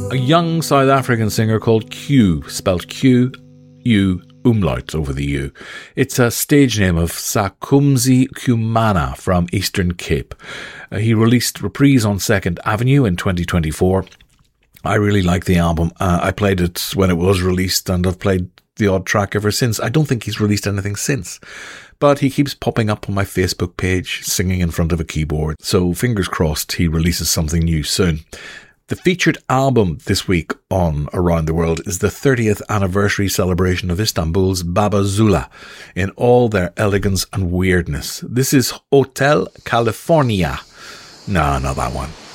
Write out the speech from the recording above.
A young South African singer called Q, spelled Q-U, umlaut over the U. It's a stage name of Sakumzi Kumana from Eastern Cape. He released Reprise on 2nd Avenue in 2024. I really like the album. I played it when it was released and I've played the odd track ever since. I don't think he's released anything since, but he keeps popping up on my Facebook page singing in front of a keyboard. So fingers crossed he releases something new soon. The featured album this week on Around the World is the 30th anniversary celebration of Istanbul's Baba Zula in all their elegance and weirdness. This is Hotel California. No, not that one.